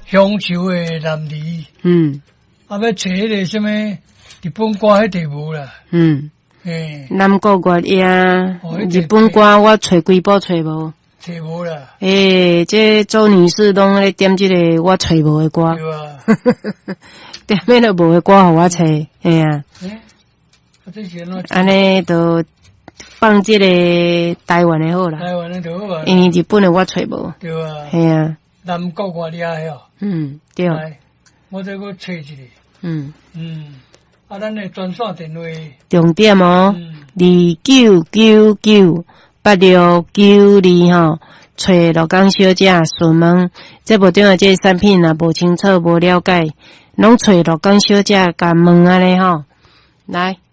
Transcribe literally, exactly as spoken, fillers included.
乡愁的南梨。 嗯， 啊，要找迄个什么日本歌，迄地无啦。 嗯， 诶， 南国乐呀， 哦日本歌我找几部找无。 找无啦。 诶，这周女士拢咧点即个我找无的歌。 对啊。 点咩都无的歌互我找，嘿啊。 诶，啊，这是安怎？ 安尼都放即个台湾的好啦。 台湾的就好啊。 因为日本的我找无。 对啊。 嘿啊。 南国我厉害哦。 嗯，对。 来，我再搁找一个。 嗯。 嗯。啊，咱的专线电话。 重点哦。嗯。二九九九八六九二吼。找罗岗小姐询问，这部中的这产品若无清楚、无了解，拢找罗岗小姐甲问安尼吼，来。